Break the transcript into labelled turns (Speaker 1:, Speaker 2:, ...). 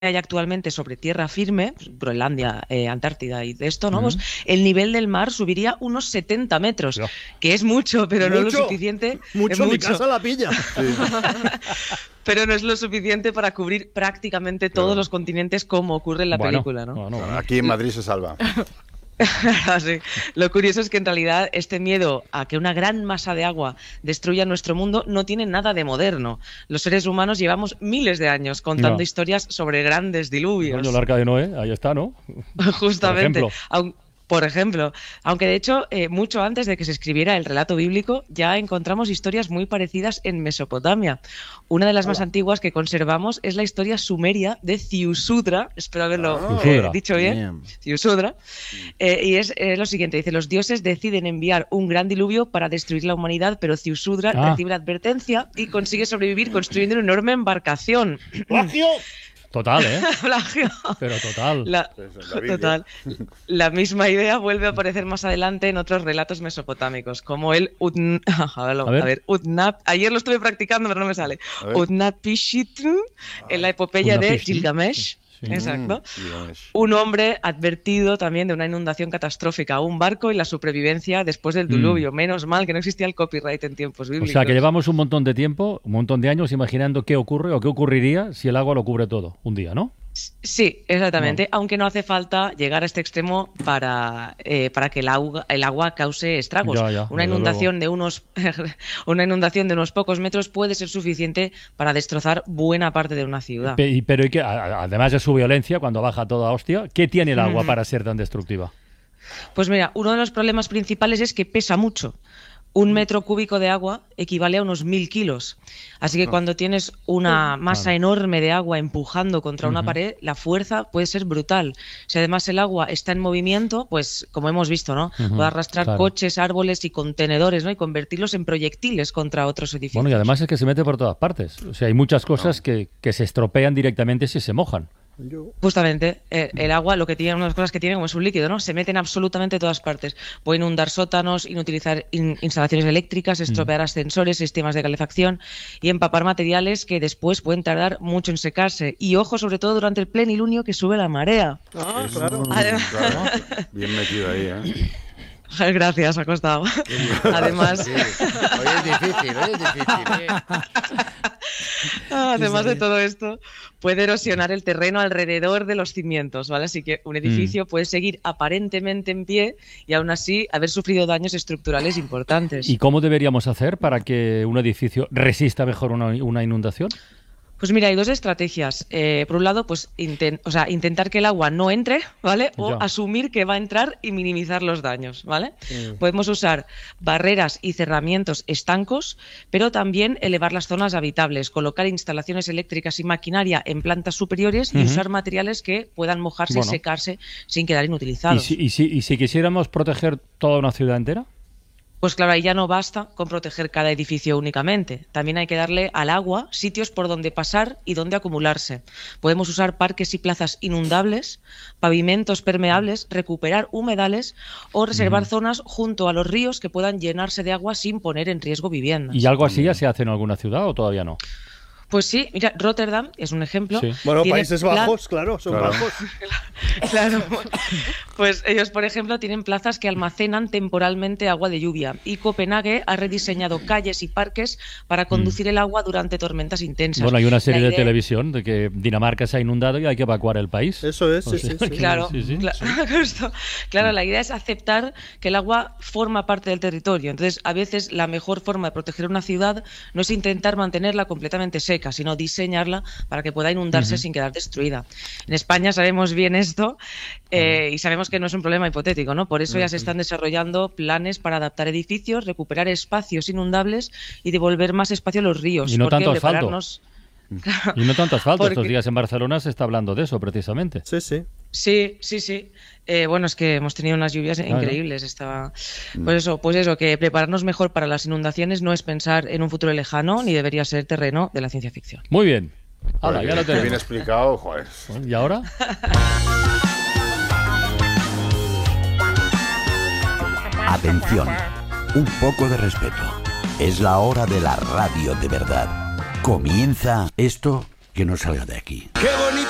Speaker 1: hay actualmente sobre tierra firme, Groenlandia, Antártida y de esto, ¿no? Pues el nivel del mar subiría unos 70 metros, que es mucho, pero no lo suficiente.
Speaker 2: Mucho, mi casa la pilla. Sí.
Speaker 1: Pero no es lo suficiente para cubrir prácticamente todos los continentes como ocurre en la película, ¿no?
Speaker 3: Aquí en Madrid se salva.
Speaker 1: Sí. Lo curioso es que en realidad este miedo a que una gran masa de agua destruya nuestro mundo no tiene nada de moderno. Los seres humanos llevamos miles de años contando historias sobre grandes diluvios.
Speaker 4: Bueno, el Arca de Noé, ahí está, ¿no?
Speaker 1: Justamente. Por ejemplo, aunque de hecho mucho antes de que se escribiera el relato bíblico ya encontramos historias muy parecidas en Mesopotamia. Una de las más antiguas que conservamos es la historia sumeria de Ziusudra, espero haberlo dicho bien, Ziusudra, y es lo siguiente, dice: los dioses deciden enviar un gran diluvio para destruir la humanidad, pero Ziusudra recibe la advertencia y consigue sobrevivir construyendo una enorme embarcación.
Speaker 2: ¡Plagio!
Speaker 4: Total, ¿eh?
Speaker 1: Plagio.
Speaker 4: Pero total.
Speaker 1: Total. La misma idea vuelve a aparecer más adelante en otros relatos mesopotámicos, como el Utnap. Ayer lo estuve practicando, pero no me sale. Utnapishtim, en la epopeya de Gilgamesh. Exacto. Un hombre advertido también de una inundación catastrófica, un barco y la supervivencia después del diluvio. Menos mal que no existía el copyright en tiempos bíblicos.
Speaker 4: O sea, que llevamos un montón de tiempo, un montón de años imaginando qué ocurre o qué ocurriría si el agua lo cubre todo un día, ¿no?
Speaker 1: Sí, exactamente, aunque no hace falta llegar a este extremo para que el agua cause estragos. Una inundación de unos pocos metros puede ser suficiente para destrozar buena parte de una ciudad.
Speaker 4: Pero además de su violencia, cuando baja toda hostia, ¿qué tiene el agua para ser tan destructiva?
Speaker 1: Pues mira, uno de los problemas principales es que pesa mucho. 1 metro cúbico de agua equivale a unos 1000 kilos. Así que cuando tienes una masa enorme de agua empujando contra una pared, la fuerza puede ser brutal. Si además el agua está en movimiento, pues como hemos visto, ¿no? Puede arrastrar coches, árboles y contenedores, ¿no? Y convertirlos en proyectiles contra otros edificios.
Speaker 4: Bueno, y además es que se mete por todas partes. O sea, hay muchas cosas que se estropean directamente si se mojan.
Speaker 1: Justamente, el agua, lo que tiene, una de las cosas que tiene, como es un líquido, ¿no? Se mete en absolutamente todas partes. Puede inundar sótanos, inutilizar instalaciones eléctricas, estropear ascensores, sistemas de calefacción y empapar materiales que después pueden tardar mucho en secarse. Y ojo, sobre todo durante el plenilunio, que sube la marea.
Speaker 3: Claro. Bien metido ahí, ¿eh?
Speaker 1: Gracias, ha costado. Además,
Speaker 5: Hoy es difícil.
Speaker 1: además de todo esto, puede erosionar el terreno alrededor de los cimientos, ¿vale? Así que un edificio puede seguir aparentemente en pie y aún así haber sufrido daños estructurales importantes.
Speaker 4: ¿Y cómo deberíamos hacer para que un edificio resista mejor una inundación?
Speaker 1: Pues mira, hay dos estrategias. Por un lado, pues intentar que el agua no entre, ¿vale? O asumir que va a entrar y minimizar los daños, ¿vale? Podemos usar barreras y cerramientos estancos, pero también elevar las zonas habitables, colocar instalaciones eléctricas y maquinaria en plantas superiores y usar materiales que puedan mojarse y secarse sin quedar inutilizados.
Speaker 4: ¿Y si quisiéramos proteger toda una ciudad entera?
Speaker 1: Pues claro, ahí ya no basta con proteger cada edificio únicamente. También hay que darle al agua sitios por donde pasar y donde acumularse. Podemos usar parques y plazas inundables, pavimentos permeables, recuperar humedales o reservar zonas junto a los ríos que puedan llenarse de agua sin poner en riesgo viviendas.
Speaker 4: ¿Y algo así ya se hace en alguna ciudad o todavía no?
Speaker 1: Pues sí, mira, Rotterdam es un ejemplo.
Speaker 2: Sí. Bueno, Países Bajos, claro, son bajos.
Speaker 1: Claro. Pues ellos, por ejemplo, tienen plazas que almacenan temporalmente agua de lluvia. Y Copenhague ha rediseñado calles y parques para conducir el agua durante tormentas intensas.
Speaker 4: Bueno, hay una serie de televisión de que Dinamarca se ha inundado y hay que evacuar el país.
Speaker 2: Eso es, sí.
Speaker 1: Claro, claro, la idea es aceptar que el agua forma parte del territorio. Entonces, a veces la mejor forma de proteger una ciudad no es intentar mantenerla completamente seca, sino diseñarla para que pueda inundarse sin quedar destruida. En España sabemos bien esto y sabemos que no es un problema hipotético, ¿no? Por eso ya se están desarrollando planes para adaptar edificios, recuperar espacios inundables y devolver más espacio a los ríos.
Speaker 4: Y no tanto asfalto.
Speaker 1: Claro,
Speaker 4: y no tanto asfalto. Estos días en Barcelona se está hablando de eso, precisamente.
Speaker 1: Sí. Bueno, es que hemos tenido unas lluvias increíbles. Pues eso, que prepararnos mejor para las inundaciones no es pensar en un futuro lejano, ni debería ser terreno de la ciencia ficción.
Speaker 4: Muy bien. Ahora, ya lo tenemos.
Speaker 3: Bien explicado, joder.
Speaker 4: ¿Y ahora?
Speaker 6: Atención, un poco de respeto. Es la hora de la radio de verdad. Comienza esto que no salga de aquí.
Speaker 5: ¡Qué bonito!